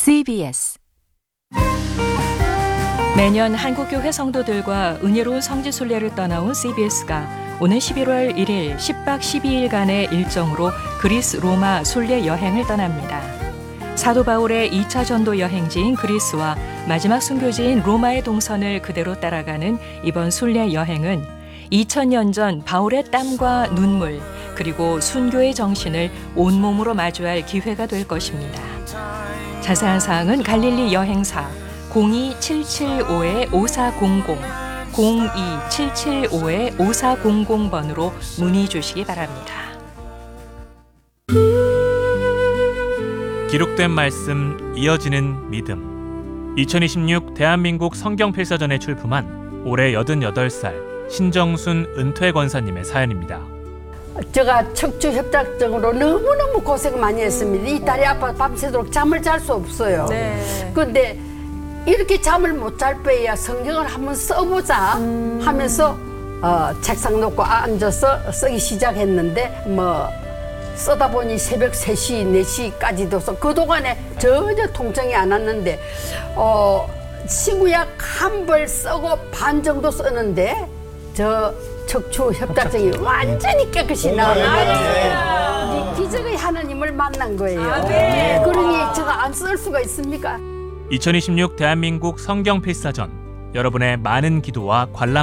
CBS 매년 한국교회 성도들과 은혜로운 성지순례를 떠나온 CBS가 오는 11월 1일 10박 12일간의 일정으로 그리스 로마 순례 여행을 떠납니다. 사도 바울의 2차 전도 여행지인 그리스와 마지막 순교지인 로마의 동선을 그대로 따라가는 이번 순례 여행은 2000년 전 바울의 땀과 눈물 그리고 순교의 정신을 온몸으로 마주할 기회가 될 것입니다. 자세한 사항은 갈릴리 여행사 02775-5400, 02775-5400번으로 문의 주시기 바랍니다. 기록된 말씀, 이어지는 믿음. 2026 대한민국 성경필사전에 출품한 올해 88살 신정순 은퇴 권사님의 사연입니다. 제가 척추 협착증으로 너무너무 고생 많이 했습니다. 이 다리 아파 밤새도록 잠을 잘 수 없어요. 그런데 이렇게 잠을 못 잘 빼야 성경을 한번 써보자 하면서 책상 놓고 앉아서 쓰기 시작했는데 쓰다 보니 새벽 3시, 4시까지도 써. 그동안에 전혀 통증이 안 왔는데 치구약 한 벌 쓰고 반 정도 썼는데 저 척추 협착증이 완전히 깨끗이 나와요. 기적의 하나님을 만난 거예요. 그러니 제가 안 쓸 수가 있습니까? 2026 대한민국 성경필사전, 여러분의 많은 기도와 관람